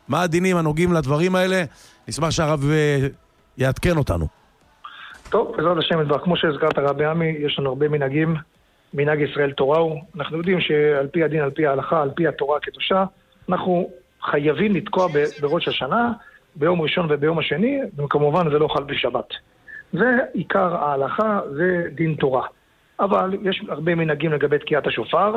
מה הדינים הנוגעים לדברים האלה? נשמח שהרב יעדכן אותנו. טוב, בעזרת השם יתברך, כמו שהזכרת רבי עמי, יש לנו הרבה מנהגים, מנהג ישראל תורה הוא, אנחנו יודעים שעל פי הדין, על פי ההלכה, על פי התורה הקדושה, אנחנו חייבים לתקוע בראש השנה, ביום ראשון וביום השני, וכמובן זה לא חל בשבת. זה עיקר ההלכה, זה דין תורה. אבל יש הרבה מנהגים לגבי תקיעת השופר,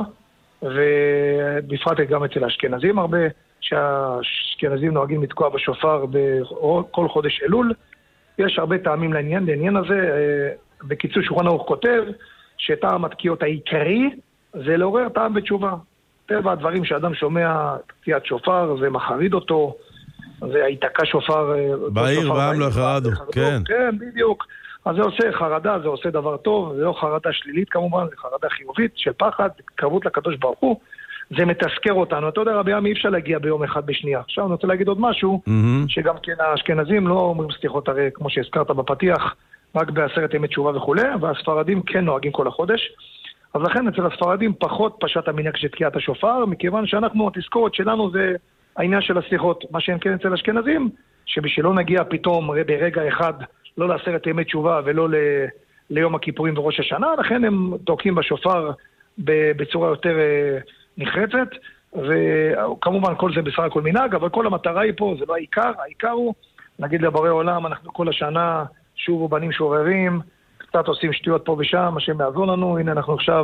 ובפרט גם אצל האשכנזים הרבה, שהאשכנזים נוהגים לתקוע בשופר בכל חודש אלול. יש הרבה טעמים לעניין הזה. בקיצור שולחן ערוך כותב שטעם התקיעות העיקרי זה לעורר טעם בתשובה. טבע הדברים שאדם שומע תקיעת שופר זה מחריד אותו, זה היתקע שופר בעיר ועם לא יחרדו. כן. כן, בדיוק. אז זה עושה חרדה, זה עושה דבר טוב, זה לא חרדה שלילית כמובן, זה חרדה חיובית של פחד, קרבות לקדוש ברוך הוא. זה מתזכר אותנו. אתה יודע רבי עמי, אי אפשר להגיע ביום אחד בשנייה. עכשיו אני רוצה להגיד עוד משהו, שגם כן האשכנזים לא אומרים סליחות הרי כמו שהזכרת בפתיח, רק בעשרת ימי תשובה וכו', והספרדים כן נוהגים כל החודש. אז לכן אצל הספרדים פחות פשט המנהג של תקיעת השופר, מכיוון שאנחנו, התזכורת שלנו זה העניין של הסליחות. מה שאין כן אצל אשכנזים, שבשלא נגיע פתאום ברגע אחד לא לעשרת ימי תשובה ולא ליום הכיפורים וראש השנה, לכן הם תוקעים בשופר בצורה יותר נחרצת, וכמובן כל זה בסך הכל מנהג, אבל כל המטרה היא פה, זה לא העיקר, העיקר הוא, נגיד לבורא עולם, אנחנו כל השנה שובו בנים שוררים, קצת עושים שטויות פה ושם, מה שמעזור לנו, הנה אנחנו עכשיו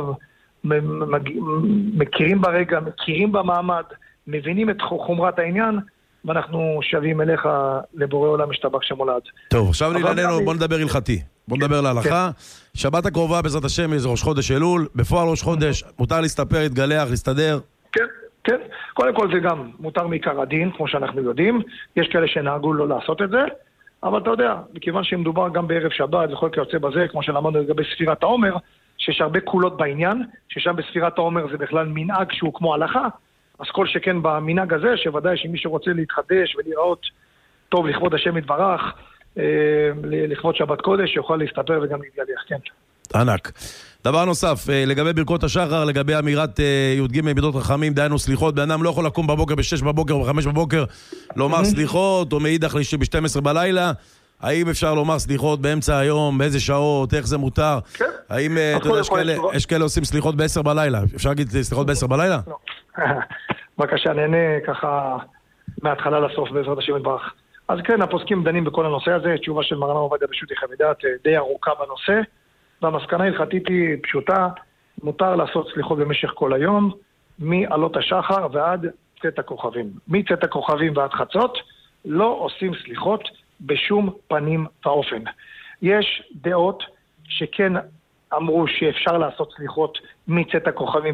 מכירים ברגע, מכירים במעמד, מבינים את חומרת העניין, ואנחנו שווים אליך לבורא עולם משתבח שמולד. טוב, עכשיו לענייננו, בוא נדבר הלכתי. בוא נדבר להלכה. שבת הקרובה בעזרת השם זה ראש חודש אלול, בפועל ראש חודש, מותר להסתפר, להתגלח, להסתדר? כן, כן. קודם כל זה גם מותר מעיקר הדין, כמו שאנחנו יודעים. יש כאלה שנהגו לא לעשות את זה, אבל אתה יודע, מכיוון שמדובר גם בערב שבת וכל כיוצא בזה, כמו שלמדנו לגבי ספירת העומר, שיש הרבה קולות בעניין, ששם בספירת העומר זה בכלל מנהג שהוא כמו הלכה, אז כל שכן במנהג הזה, שוודאי שמי שרוצה להתחדש ולראות טוב לכבוד השם יתברך, לכבוד שבת קודש, יוכל להסתפר וגם להתגלח, כן. ענק. דבר נוסף, לגבי ברכות השחר, לגבי אמירת י"ג מידות רחמים, דיינו סליחות, בן אדם לא יכול לקום בבוקר ב-6 בבוקר או ב-5 בבוקר, לומר סליחות, או מאידך ב-12 בלילה, האם אפשר לומר סליחות באמצע היום, באיזה שעות, איך זה מותר? כן. האם, אתה יודע, יש כאלה עושים סליחות ב-10 בלילה, אפשר להגיד סליחות ב-10 בלילה? לא. בבקשה, נהנה ככה מההתחלה לסוף בעזרת השם יתברך. אז כן, הפוסקים דנים בכל הנושא הזה, תשובה של מרן עובדיה בשו"ת יחווה דעת די ארוכה בנושא, והמסקנה ההלכתית היא פשוטה, מותר לעשות סליחות במשך כל היום, מעלות השחר ועד צאת הכוכבים. מצאת הכוכבים ועד חצות, לא עושים סליחות בשום פנים ואופן. יש דעות שכן אמרו שאפשר לעשות סליחות מצאת הכוכבים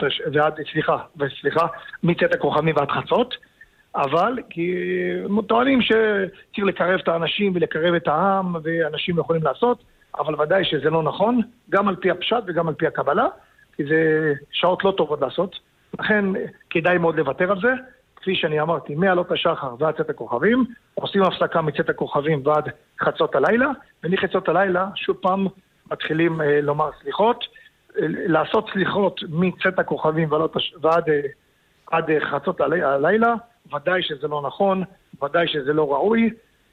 מצאת הכוכבים ועד חצות, אבל כי טוענים שצריך לקרב את האנשים ולקרב את העם ואנשים יכולים לעשות, אבל ודאי שזה לא נכון, גם על פי הפשט וגם על פי הקבלה, כי זה שעות לא טובות לעשות, לכן כדאי מאוד לוותר על זה, כפי שאני אמרתי, מעלות השחר ועד צאת הכוכבים, עושים הפסקה מצאת הכוכבים ועד חצות הלילה, ומחצות הלילה שוב פעם מתחילים לומר סליחות, לעשות סליחות מצאת הכוכבים ועד חצות הלילה, ודאי שזה לא נכון, ודאי שזה לא ראוי,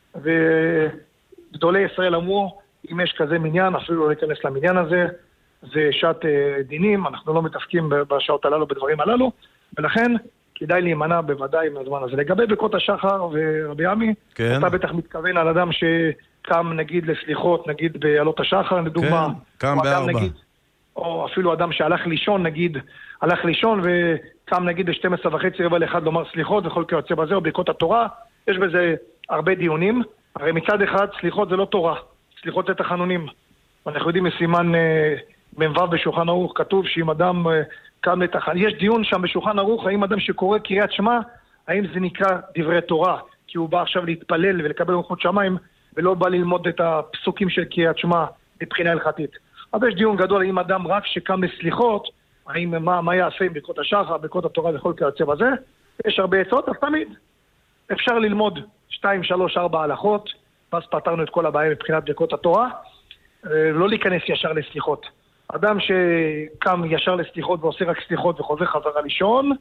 וגדולי ישראל אמרו, אם יש כזה מניין, אפילו לא להיכנס למניין הזה, זה שעת דינים, אנחנו לא מתעסקים בשעות הללו, בדברים הללו, ולכן כדאי להימנע בוודאי מהזמן הזה. לגבי ברכות השחר ורבי עמי, כן. אתה בטח מתכוון על אדם שקם נגיד לסליחות, נגיד בעלות השחר, לדוגמה, כן, קם בארבע. נגיד, או אפילו אדם שהלך לישון, נגיד, הלך לישון וקם נגיד ב-12:30 רבע לאחד לומר סליחות וכל כיוצא בזה, או ברכות התורה, יש בזה הרבה דיונים, הרי מצד אחד סליחות זה לא תורה, סליחות זה תחנונים. אנחנו יודעים מסימן מ"ו בשולחן ערוך כתוב שאם אדם קם לתחנון, יש דיון שם בשולחן ערוך, האם אדם שקורא קריאת שמע, האם זה נקרא דברי תורה, כי הוא בא עכשיו להתפלל ולקבל מלכות שמיים, ולא בא ללמוד את הפסוקים של קריאת שמע מבחינה הלכתית. אז יש דיון גדול, האם אדם רק שקם לסליחות, האם מה יעשה עם ברכות השחר, ברכות התורה וכל כיוצא בזה, יש הרבה עצות, אז תמיד אפשר ללמוד 2, 3, 4 הלכות, ואז פתרנו את כל הבעיה מבחינת ברכות התורה, לא להיכנס ישר לסליחות. אדם שקם ישר לסליחות ועושה רק סליחות וחוזר חזרה לישון,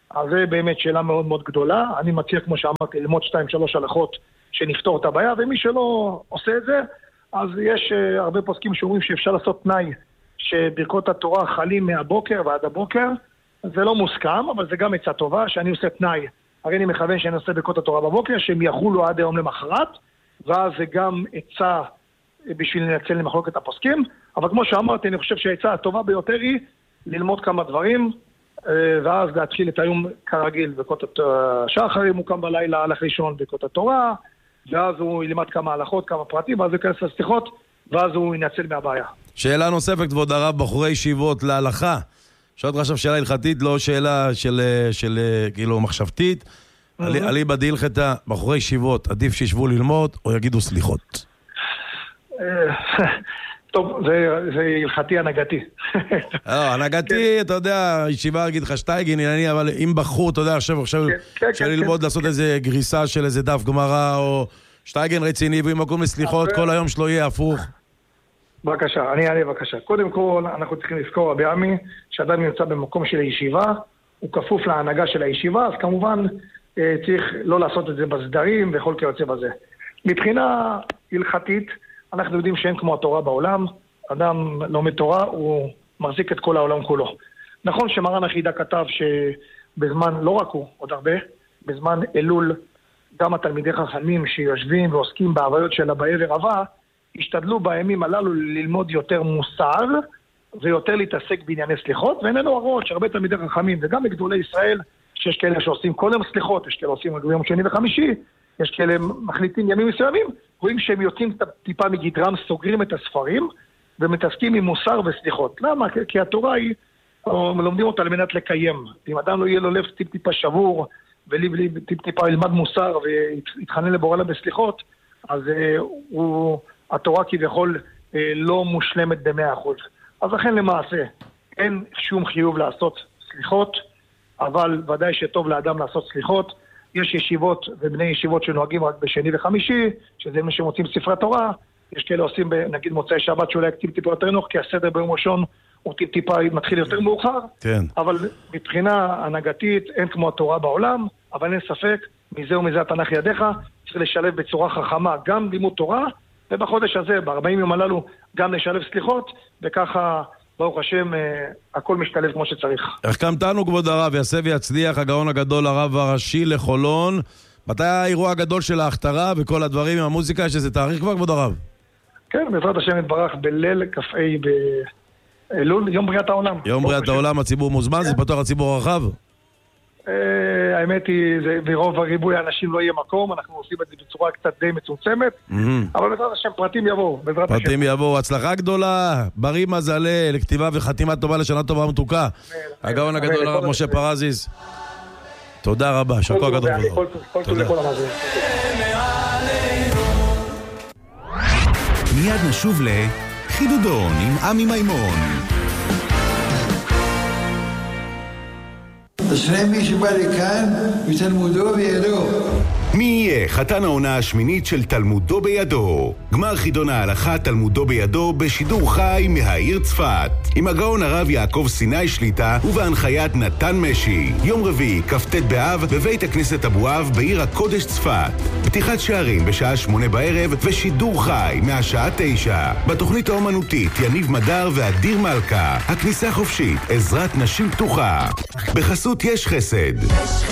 אז זה באמת שאלה מאוד מאוד גדולה. אני מציע, כמו שאמרתי, ללמוד 2-3 הלכות שנפתור את הבעיה, ומי שלא עושה את זה, אז יש הרבה פוסקים שאומרים שאפשר לעשות תנאי שברכות התורה חלים מהבוקר ועד הבוקר. זה לא מוסכם, אבל זה גם עצה טובה, שאני עושה תנאי. הרי אני מכוון שאני עושה ברכות התורה בבוקר, שהם יחולו עד היום למחרת, ואז זה גם עצה בשביל לנצל למחלוקת הפוסקים. אבל כמו שאמרתי, אני חושב שהעצה הטובה ביותר היא ללמוד כמה דברים, ואז להתחיל את היום כרגיל, ברכות השחר, אם הוא קם בלילה, הלך לישון ברכות התורה, ואז הוא ילמד כמה הלכות, כמה פרטים, ואז הוא ייכנס לסליחות, ואז הוא ינצל מהבעיה. שאלה נוספת, כבוד הרב, בחורי ישיבות להלכה. שואלת עכשיו שאלה הלכתית, לא שאלה של כאילו מחשבתית. עלי בדילחתה, בחורי ישיבות, עדיף שישבו ללמוד או יגידו סליחות? טוב, זה הלכתי הנהגתי. הנהגתי, אתה יודע, ישיבה אגיד לך שטייגן, אבל אם בחור, אתה יודע, עכשיו של ללמוד לעשות איזה גריסה של איזה דף גמרא, או שטייגן רציני, ואם מקום לסליחות, כל היום שלו יהיה הפוך. בבקשה, אני אענה בבקשה. קודם כל, אנחנו צריכים לזכור, רבי עמי, שאדם נמצא במקום של הישיבה, הוא כפוף להנהגה של הישיבה, אז כמובן צריך לא לעשות את זה בסדרים וכל כיוצא בזה. מבחינה הלכתית, אנחנו יודעים שאין כמו התורה בעולם. אדם לומד תורה, הוא מחזיק את כל העולם כולו. נכון שמרן החידה כתב שבזמן, לא רק הוא, עוד הרבה, בזמן אלול, גם התלמידי חכמים שיושבים ועוסקים בעבודות של הבאי ורבה, השתדלו בימים הללו ללמוד יותר מוסר, ויותר להתעסק בענייני סליחות, ואיננו הרואות שהרבה תלמידי חכמים, וגם בגדולי ישראל, שיש כאלה שעושים כל יום סליחות, יש כאלה עושים יום שני וחמישי, יש כאלה מחליטים ימים מסוימים, רואים שהם יוצאים טיפה מגדרם, סוגרים את הספרים, ומתעסקים עם מוסר וסליחות. למה? כי התורה היא, לומדים אותה על מנת לקיים. אם אדם לא יהיה לו לב טיפה שבור, וטיפה ילמד מוסר, ויתחנן לבורא בסליחות, אז התורה כביכול לא מושלמת ב100%. אז לכן למעשה, אין שום חיוב לעשות סליחות, אבל ודאי שטוב לאדם לעשות סליחות. יש ישיבות ובני ישיבות שנוהגים רק בשני וחמישי, שזה מי שמוצאים ספרי תורה. יש כאלה עושים, נגיד מוצאי שבת, שאולי טיפה יותר נוח, כי הסדר ביום ראשון הוא טיפה מתחיל יותר מאוחר. כן. אבל מבחינה הנהגתית אין כמו התורה בעולם, אבל אין ספק, מזה ומזה התנ"ך ידיך, צריך לשלב בצורה חכמה גם לימוד תורה, ובחודש הזה, ב40 יום הללו, גם לשלב סליחות, וככה, ברוך השם, הכל משתלב כמו שצריך. החכמתנו כבוד הרב, יעשה ויצליח הגאון הגדול הרב הראשי לחולון. מתי האירוע הגדול של ההכתרה וכל הדברים עם המוזיקה? יש איזה תאריך כבר כבוד הרב? כן, בעזרת השם יתברך בליל כ"ה באלול, יום בריאת העולם. יום בריאת העולם, הציבור מוזמן, זה פתוח לציבור הרחב? האמת היא, ברוב הריבוי האנשים לא יהיה מקום, אנחנו עושים את זה בצורה קצת די מצומצמת, אבל בעזרת השם פרטים יבואו. פרטים יבואו, הצלחה גדולה, בריא מזלה, לכתיבה וחתימה טובה לשנה טובה ומתוקה. הגאון הגדול הרב משה פרזיס, תודה רבה, שכוח גדול. תודה. מיד נשוב לחידודון עם עמי מימון. אשרי מי שבא לכאן ותלמודו בידו. מי יהיה חתן העונה השמינית של תלמודו בידו? גמר חידון ההלכה תלמודו בידו בשידור חי מהעיר צפת, עם הגאון הרב יעקב סיני שליטה ובהנחיית נתן משי. יום רביעי כ"ט באב בבית הכנסת אבואב בעיר הקודש צפת. פתיחת שערים בשעה 8 בערב ושידור חי מהשעה 9. בתוכנית האומנותית יניב מדר ואדיר מלכה. הכניסה חופשית, עזרת נשים פתוחה. בחסות יש חסד.